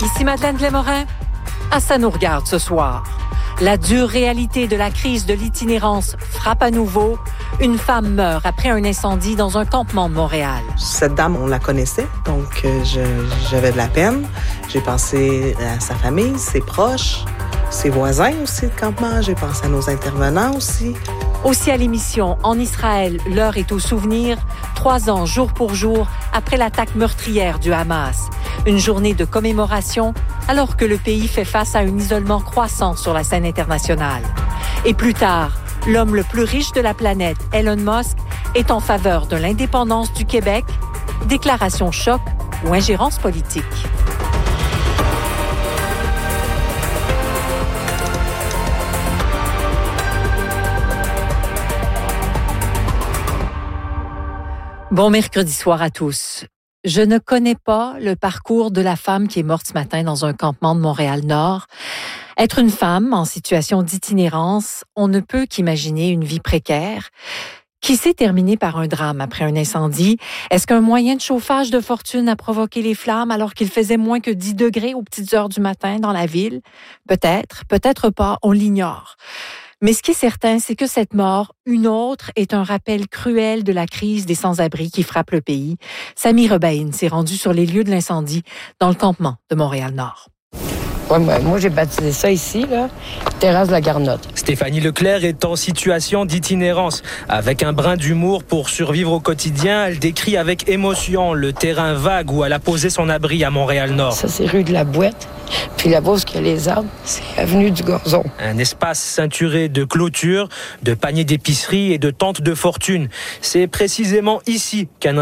Ici Madeleine Glémorin. Ah, ça nous regarde ce soir. La dure réalité de la crise de l'itinérance frappe à nouveau. Une femme meurt après un incendie dans un campement de Montréal. Cette dame, on la connaissait, donc j'avais de la peine. J'ai pensé à sa famille, ses proches, ses voisins aussi de campement. J'ai pensé à nos intervenants aussi. Aussi à l'émission En Israël, l'heure est au souvenir, 3 ans jour pour jour après l'attaque meurtrière du Hamas. Une journée de commémoration alors que le pays fait face à un isolement croissant sur la scène internationale. Et plus tard, l'homme le plus riche de la planète, Elon Musk, est en faveur de l'indépendance du Québec. Déclaration choc ou ingérence politique. Bon mercredi soir à tous. Je ne connais pas le parcours de la femme qui est morte ce matin dans un campement de Montréal-Nord. Être une femme en situation d'itinérance, on ne peut qu'imaginer une vie précaire qui s'est terminée par un drame après un incendie. Est-ce qu'un moyen de chauffage de fortune a provoqué les flammes alors qu'il faisait moins que 10 degrés aux petites heures du matin dans la ville? Peut-être, peut-être pas, on l'ignore. Mais ce qui est certain, c'est que cette mort, une autre, est un rappel cruel de la crise des sans-abri qui frappe le pays. Samy Rebaïne s'est rendu sur les lieux de l'incendie dans le campement de Montréal-Nord. Ouais, moi, j'ai baptisé ça ici, là, terrasse de la Garnotte. Stéphanie Leclerc est en situation d'itinérance. Avec un brin d'humour pour survivre au quotidien, elle décrit avec émotion le terrain vague où elle a posé son abri à Montréal-Nord. Ça, c'est rue de la Boîte. Puis là-bas, où il y a les arbres, c'est avenue du Gazon. Un espace ceinturé de clôtures, de paniers d'épicerie et de tentes de fortune. C'est précisément ici qu'un